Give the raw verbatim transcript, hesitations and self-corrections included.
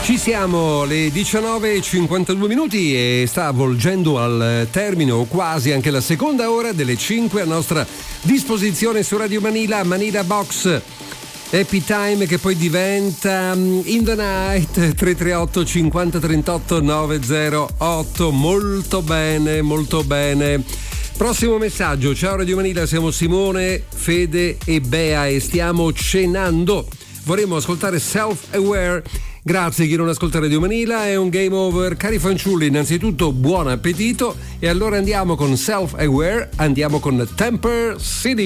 Ci siamo, le diciannove e cinquantadue minuti e sta avvolgendo al termine o quasi anche la seconda ora delle cinque a nostra disposizione su Radio Manila, Manila Box Happy Time, che poi diventa In the Night. Tre tre otto cinquanta trentotto novecentotto. Molto bene, molto bene. Prossimo messaggio. Ciao Radio Manila, siamo Simone, Fede e Bea e stiamo cenando. Vorremmo ascoltare Self Aware. Grazie chi non ascolta Radio Manila, è un game over. Cari fanciulli, innanzitutto buon appetito e allora andiamo con Self Aware, andiamo con Temper City.